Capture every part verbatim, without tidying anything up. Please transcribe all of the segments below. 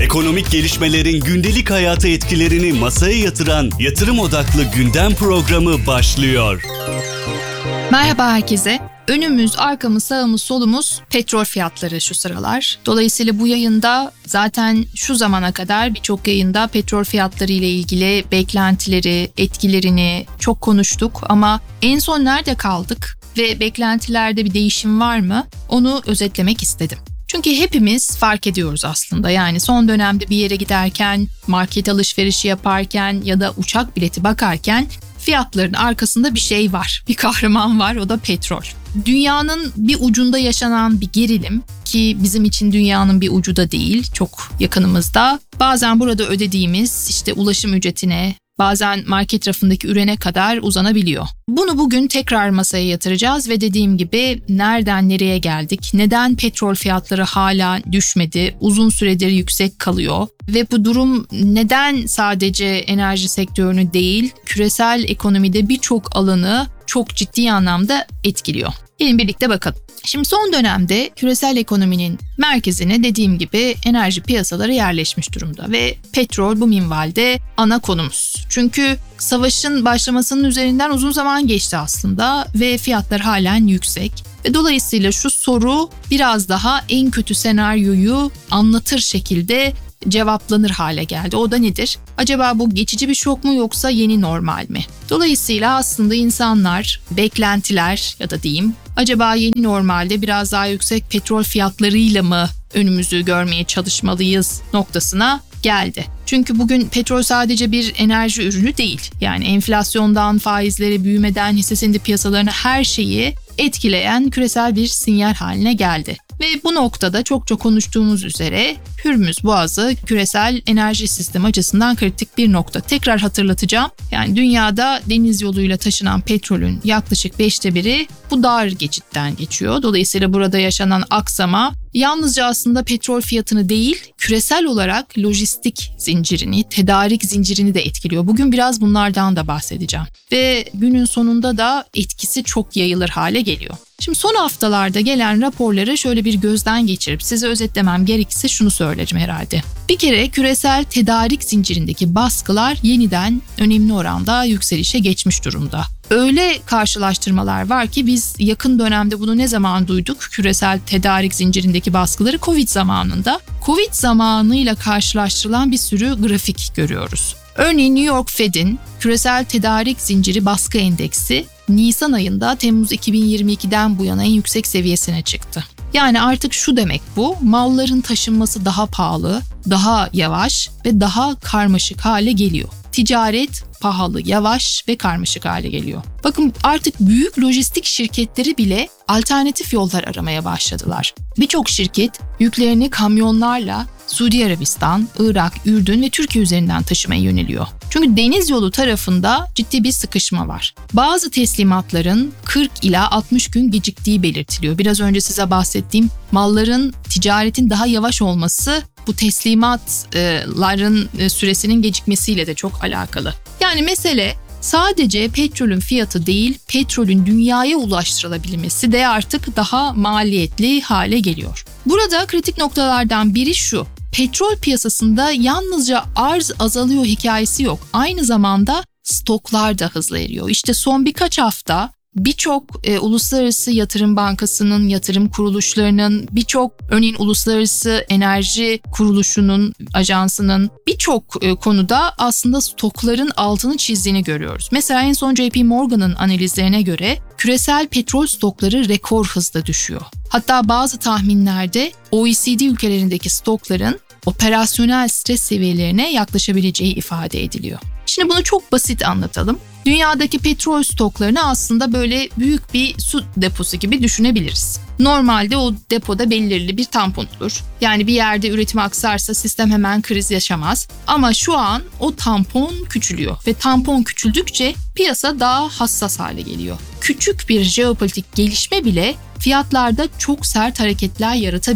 Ekonomik gelişmelerin gündelik hayata etkilerini masaya yatıran yatırım odaklı gündem programı başlıyor. Merhaba herkese. Önümüz, arkamız, sağımız, solumuz petrol fiyatları şu sıralar. Dolayısıyla bu yayında zaten şu zamana kadar birçok yayında petrol fiyatları ile ilgili beklentileri, etkilerini çok konuştuk ama en son nerede kaldık ve beklentilerde bir değişim var mı? Onu özetlemek istedim. Çünkü hepimiz fark ediyoruz aslında. Yani son dönemde bir yere giderken, market alışverişi yaparken ya da uçak bileti bakarken fiyatların arkasında bir şey var, bir kahraman var, o da petrol. Dünyanın bir ucunda yaşanan bir gerilim ki bizim için dünyanın bir ucu da değil, çok yakınımızda. Bazen burada ödediğimiz işte ulaşım ücretine, bazen market rafındaki ürüne kadar uzanabiliyor. Bunu bugün tekrar masaya yatıracağız ve dediğim gibi nereden nereye geldik, neden petrol fiyatları hala düşmedi, uzun süredir yüksek kalıyor ve bu durum neden sadece enerji sektörünü değil, küresel ekonomide birçok alanı çok ciddi anlamda etkiliyor. Gelin birlikte bakalım. Şimdi son dönemde küresel ekonominin merkezine dediğim gibi enerji piyasaları yerleşmiş durumda ve petrol bu minvalde ana konumuz. Çünkü savaşın başlamasının üzerinden uzun zaman geçti aslında ve fiyatlar halen yüksek. Ve dolayısıyla şu soru biraz daha en kötü senaryoyu anlatır şekilde cevaplanır hale geldi. O da nedir? Acaba bu geçici bir şok mu yoksa yeni normal mi? Dolayısıyla aslında insanlar, beklentiler ya da diyeyim, acaba yeni normalde biraz daha yüksek petrol fiyatlarıyla mı önümüzü görmeye çalışmalıyız noktasına geldi. Çünkü bugün petrol sadece bir enerji ürünü değil. Yani enflasyondan, faizlere, büyümeden, hisse senedi piyasalarına her şeyi etkileyen küresel bir sinyal haline geldi. Ve bu noktada çok çok konuştuğumuz üzere Hürmüz Boğazı küresel enerji sistemi açısından kritik bir nokta. Tekrar hatırlatacağım. Yani dünyada deniz yoluyla taşınan petrolün yaklaşık beşte biri bu dar geçitten geçiyor. Dolayısıyla burada yaşanan aksama yalnızca aslında petrol fiyatını değil, küresel olarak lojistik zincirini, tedarik zincirini de etkiliyor. Bugün biraz bunlardan da bahsedeceğim. Ve günün sonunda da etkisi çok yayılır hale geliyor. Şimdi son haftalarda gelen raporları şöyle bir gözden geçirip size özetlemem gerekirse şunu söylerim herhalde. Bir kere küresel tedarik zincirindeki baskılar yeniden önemli oranda yükselişe geçmiş durumda. Öyle karşılaştırmalar var ki biz yakın dönemde bunu ne zaman duyduk? Küresel tedarik zincirindeki baskıları Covid zamanında. Covid zamanıyla karşılaştırılan bir sürü grafik görüyoruz. Örneğin New York Fed'in küresel tedarik zinciri baskı endeksi Nisan ayında Temmuz iki bin yirmi ikiden bu yana en yüksek seviyesine çıktı. Yani artık şu demek bu, malların taşınması daha pahalı, daha yavaş ve daha karmaşık hale geliyor. Ticaret pahalı, yavaş ve karmaşık hale geliyor. Bakın artık büyük lojistik şirketleri bile alternatif yollar aramaya başladılar. Birçok şirket yüklerini kamyonlarla Suudi Arabistan, Irak, Ürdün ve Türkiye üzerinden taşımaya yöneliyor. Çünkü deniz yolu tarafında ciddi bir sıkışma var. Bazı teslimatların kırk ila altmış gün geciktiği belirtiliyor. Biraz önce size bahsettiğim malların, ticaretin daha yavaş olması bu teslimatların süresinin gecikmesiyle de çok alakalı. Yani mesele sadece petrolün fiyatı değil, petrolün dünyaya ulaştırılabilmesi de artık daha maliyetli hale geliyor. Burada kritik noktalardan biri şu: petrol piyasasında yalnızca arz azalıyor hikayesi yok. Aynı zamanda stoklar da hızla eriyor. İşte son birkaç hafta birçok e, uluslararası yatırım bankasının, yatırım kuruluşlarının, birçok örneğin uluslararası enerji kuruluşunun, ajansının birçok e, konuda aslında stokların altını çizdiğini görüyoruz. Mesela en son J P Morgan'ın analizlerine göre küresel petrol stokları rekor hızla düşüyor. Hatta bazı tahminlerde O E C D ülkelerindeki stokların operasyonel stres seviyelerine yaklaşabileceği ifade ediliyor. Şimdi bunu çok basit anlatalım. Dünyadaki petrol stoklarını aslında böyle büyük bir su deposu gibi düşünebiliriz. Normalde o depoda belirli bir tampon olur. Yani bir yerde üretim aksarsa sistem hemen kriz yaşamaz. Ama şu an o tampon küçülüyor ve tampon küçüldükçe piyasa daha hassas hale geliyor. Küçük bir jeopolitik gelişme bile fiyatlarda çok sert hareketler yaratabiliyor.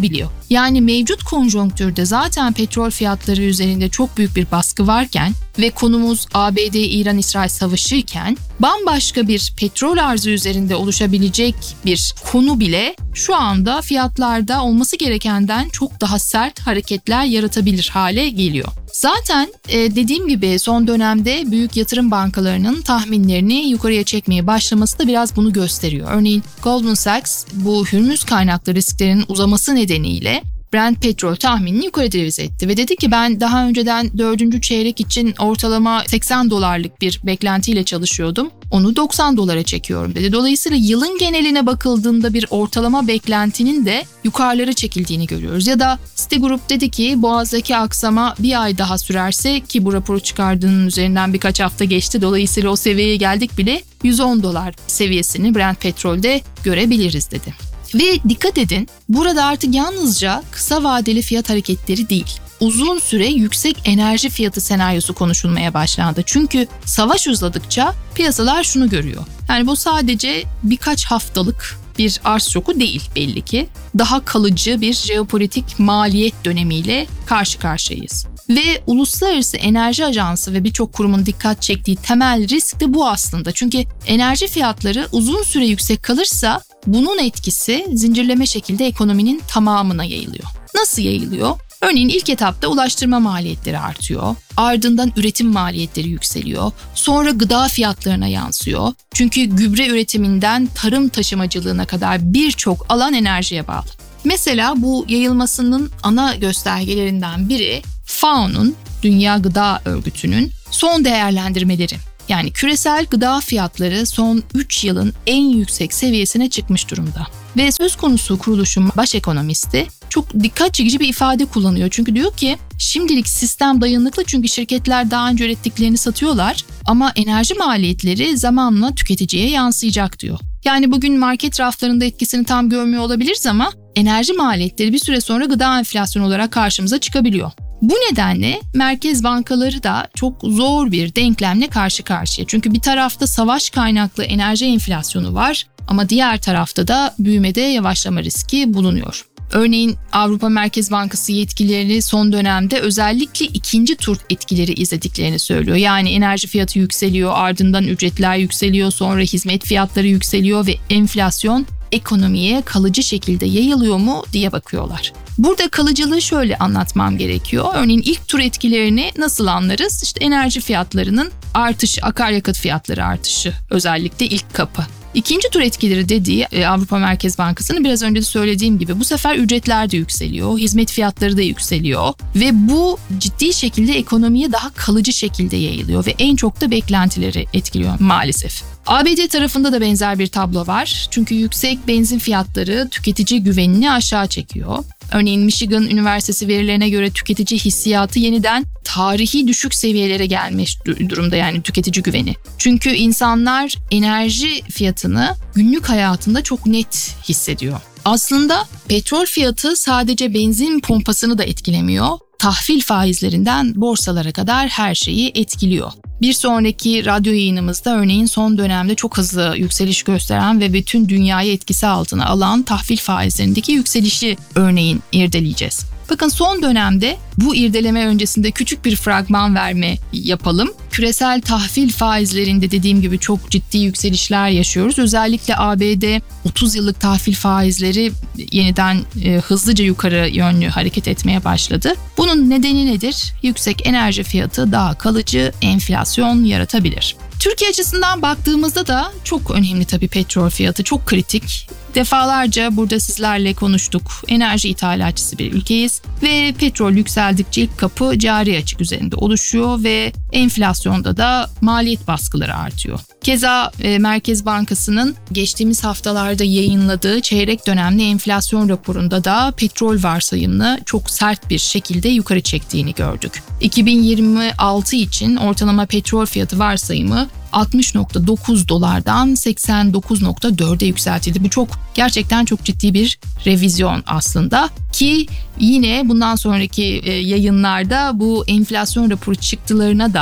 Yani mevcut konjonktürde zaten petrol fiyatları üzerinde çok büyük bir baskı varken ve konumuz A B D-İran-İsrail savaşıyken bambaşka bir petrol arzı üzerinde oluşabilecek bir konu bile şu anda fiyatlarda olması gerekenden çok daha sert hareketler yaratabilir hale geliyor. Zaten e, dediğim gibi son dönemde büyük yatırım bankalarının tahminlerini yukarıya çekmeye başlaması da biraz bunu gösteriyor. Örneğin Goldman Sachs bu Hürmüz kaynaklı risklerin uzaması nedeniyle Brent petrol tahminini yukarı revize etti ve dedi ki ben daha önceden dördüncü çeyrek için ortalama seksen dolarlık bir beklentiyle çalışıyordum. Onu doksan dolara çekiyorum dedi. Dolayısıyla yılın geneline bakıldığında bir ortalama beklentinin de yukarılara çekildiğini görüyoruz. Ya da Citigroup dedi ki Boğaz'daki aksama bir ay daha sürerse ki bu raporu çıkardığının üzerinden birkaç hafta geçti. Dolayısıyla o seviyeye geldik bile yüz on dolar seviyesini Brent petrolde görebiliriz dedi. Ve dikkat edin, burada artık yalnızca kısa vadeli fiyat hareketleri değil, uzun süre yüksek enerji fiyatı senaryosu konuşulmaya başlandı. Çünkü savaş uzadıkça piyasalar şunu görüyor. Yani bu sadece birkaç haftalık bir arz şoku değil belli ki. Daha kalıcı bir jeopolitik maliyet dönemiyle karşı karşıyayız. Ve Uluslararası Enerji Ajansı ve birçok kurumun dikkat çektiği temel risk de bu aslında. Çünkü enerji fiyatları uzun süre yüksek kalırsa bunun etkisi zincirleme şekilde ekonominin tamamına yayılıyor. Nasıl yayılıyor? Örneğin ilk etapta ulaştırma maliyetleri artıyor, ardından üretim maliyetleri yükseliyor, sonra gıda fiyatlarına yansıyor. Çünkü gübre üretiminden tarım taşımacılığına kadar birçok alan enerjiye bağlı. Mesela bu yayılmasının ana göstergelerinden biri F A O'nun, Dünya Gıda Örgütü'nün son değerlendirmeleri. Yani küresel gıda fiyatları son üç yılın en yüksek seviyesine çıkmış durumda. Ve söz konusu kuruluşun baş ekonomisti çok dikkat çekici bir ifade kullanıyor. Çünkü diyor ki şimdilik sistem dayanıklı çünkü şirketler daha önce ürettiklerini satıyorlar ama enerji maliyetleri zamanla tüketiciye yansıyacak diyor. Yani bugün market raflarında etkisini tam görmüyor olabiliriz ama enerji maliyetleri bir süre sonra gıda enflasyonu olarak karşımıza çıkabiliyor. Bu nedenle merkez bankaları da çok zor bir denklemle karşı karşıya. Çünkü bir tarafta savaş kaynaklı enerji enflasyonu var ama diğer tarafta da büyümede yavaşlama riski bulunuyor. Örneğin Avrupa Merkez Bankası yetkilileri son dönemde özellikle ikinci tur etkileri izlediklerini söylüyor. Yani enerji fiyatı yükseliyor, ardından ücretler yükseliyor, sonra hizmet fiyatları yükseliyor ve enflasyon ekonomiye kalıcı şekilde yayılıyor mu diye bakıyorlar. Burada kalıcılığı şöyle anlatmam gerekiyor. Örneğin ilk tur etkilerini nasıl anlarız? İşte enerji fiyatlarının artışı, akaryakıt fiyatları artışı özellikle ilk kapı. İkinci tur etkileri dediği Avrupa Merkez Bankası'nın biraz önce de söylediğim gibi bu sefer ücretler de yükseliyor, hizmet fiyatları da yükseliyor ve bu ciddi şekilde ekonomiye daha kalıcı şekilde yayılıyor ve en çok da beklentileri etkiliyor maalesef. A B D tarafında da benzer bir tablo var. Çünkü yüksek benzin fiyatları tüketici güvenini aşağı çekiyor. Örneğin Michigan Üniversitesi verilerine göre tüketici hissiyatı yeniden tarihi düşük seviyelere gelmiş durumda, yani tüketici güveni. Çünkü insanlar enerji fiyatını günlük hayatında çok net hissediyor. Aslında petrol fiyatı sadece benzin pompasını da etkilemiyor. Tahvil faizlerinden borsalara kadar her şeyi etkiliyor. Bir sonraki radyo yayınımızda örneğin son dönemde çok hızlı yükseliş gösteren ve bütün dünyayı etkisi altına alan tahvil faizlerindeki yükselişi örneğin irdeleyeceğiz. Bakın son dönemde bu irdeleme öncesinde küçük bir fragman verme yapalım. Küresel tahvil faizlerinde dediğim gibi çok ciddi yükselişler yaşıyoruz. Özellikle A B D otuz yıllık tahvil faizleri yeniden e, hızlıca yukarı yönlü hareket etmeye başladı. Bunun nedeni nedir? Yüksek enerji fiyatı daha kalıcı enflasyon yaratabilir. Türkiye açısından baktığımızda da çok önemli tabii petrol fiyatı, çok kritik. Defalarca burada sizlerle konuştuk. Enerji ithalatçısı bir ülkeyiz ve petrol yükseldikçe ilk kapı cari açık üzerinde oluşuyor ve enflasyonda da maliyet baskıları artıyor. Keza e, Merkez Bankası'nın geçtiğimiz haftalarda yayınladığı çeyrek dönemli enflasyon raporunda da petrol varsayımını çok sert bir şekilde yukarı çektiğini gördük. iki bin yirmi altı için ortalama petrol fiyatı varsayımı altmış nokta dokuz dolardan seksen dokuz nokta dörde yükseltildi. Bu çok gerçekten çok ciddi bir revizyon aslında ki yine bundan sonraki yayınlarda bu enflasyon raporu çıktılarına da çok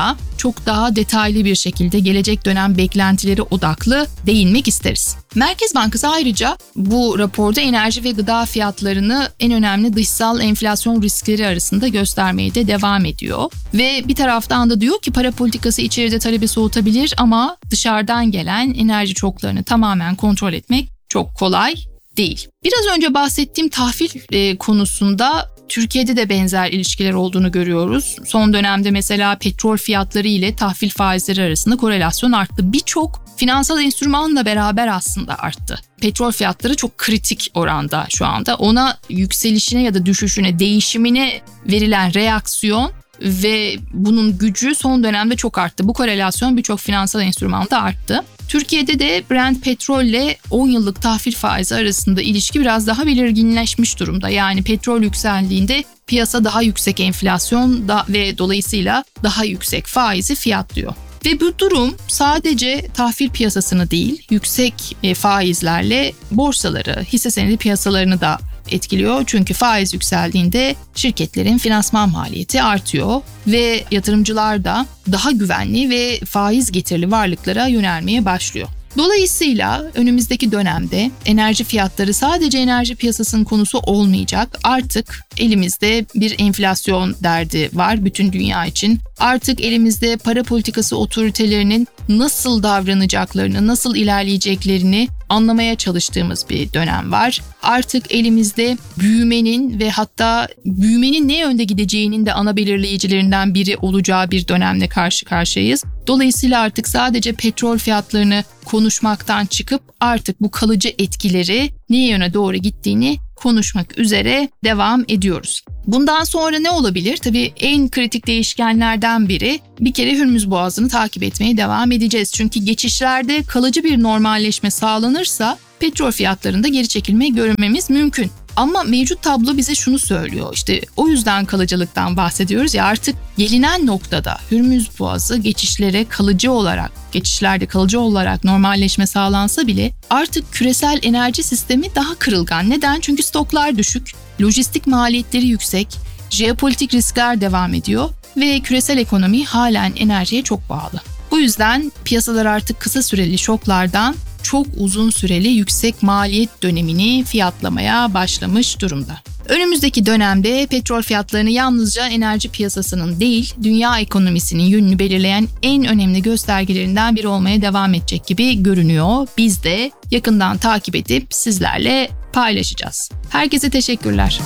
çok daha detaylı bir şekilde gelecek dönem beklentileri odaklı değinmek isteriz. Merkez Bankası ayrıca bu raporda enerji ve gıda fiyatlarını en önemli dışsal enflasyon riskleri arasında göstermeye de devam ediyor. Ve bir taraftan da diyor ki para politikası içeride talebi soğutabilir ama dışarıdan gelen enerji çoklarını tamamen kontrol etmek çok kolay değil. Biraz önce bahsettiğim tahvil e, konusunda Türkiye'de de benzer ilişkiler olduğunu görüyoruz. Son dönemde mesela petrol fiyatları ile tahvil faizleri arasında korelasyon arttı. Birçok finansal enstrümanla beraber aslında arttı. Petrol fiyatları çok kritik oranda şu anda. Ona yükselişine ya da düşüşüne, değişimine verilen reaksiyon ve bunun gücü son dönemde çok arttı. Bu korelasyon birçok finansal enstrümanda arttı. Türkiye'de de Brent petrol ile on yıllık tahvil faizi arasında ilişki biraz daha belirginleşmiş durumda. Yani petrol yükseldiğinde piyasa daha yüksek enflasyon da ve dolayısıyla daha yüksek faizi fiyatlıyor. Ve bu durum sadece tahvil piyasasını değil, yüksek faizlerle borsaları, hisse senedi piyasalarını da etkiliyor. Çünkü faiz yükseldiğinde şirketlerin finansman maliyeti artıyor ve yatırımcılar da daha güvenli ve faiz getirili varlıklara yönelmeye başlıyor. Dolayısıyla önümüzdeki dönemde enerji fiyatları sadece enerji piyasasının konusu olmayacak. Artık elimizde bir enflasyon derdi var bütün dünya için. Artık elimizde para politikası otoritelerinin nasıl davranacaklarını, nasıl ilerleyeceklerini anlamaya çalıştığımız bir dönem var. Artık elimizde büyümenin ve hatta büyümenin ne yönde gideceğinin de ana belirleyicilerinden biri olacağı bir dönemle karşı karşıyayız. Dolayısıyla artık sadece petrol fiyatlarını konuşmaktan çıkıp artık bu kalıcı etkileri ne yöne doğru gittiğini konuşmak üzere devam ediyoruz. Bundan sonra ne olabilir? Tabii en kritik değişkenlerden biri bir kere Hürmüz Boğazı'nı takip etmeye devam edeceğiz. Çünkü geçişlerde kalıcı bir normalleşme sağlanırsa petrol fiyatlarında geri çekilme görmemiz mümkün. Ama mevcut tablo bize şunu söylüyor. İşte o yüzden kalıcılıktan bahsediyoruz ya, artık gelinen noktada Hürmüz Boğazı geçişlere kalıcı olarak, geçişlerde kalıcı olarak normalleşme sağlansa bile artık küresel enerji sistemi daha kırılgan. Neden? Çünkü stoklar düşük, lojistik maliyetleri yüksek, jeopolitik riskler devam ediyor ve küresel ekonomi halen enerjiye çok bağlı. Bu yüzden piyasalar artık kısa süreli şoklardan çok uzun süreli yüksek maliyet dönemini fiyatlamaya başlamış durumda. Önümüzdeki dönemde petrol fiyatlarını yalnızca enerji piyasasının değil, dünya ekonomisinin yönünü belirleyen en önemli göstergelerinden biri olmaya devam edecek gibi görünüyor. Biz de yakından takip edip sizlerle paylaşacağız. Herkese teşekkürler.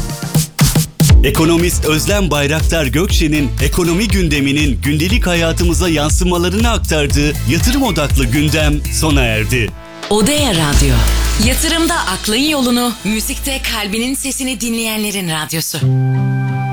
Ekonomist Özlem Bayraktar Gökçe'nin ekonomi gündeminin gündelik hayatımıza yansımalarını aktardığı yatırım odaklı gündem sona erdi. Odea Radyo. Yatırımda aklın yolunu, müzikte kalbinin sesini dinleyenlerin radyosu.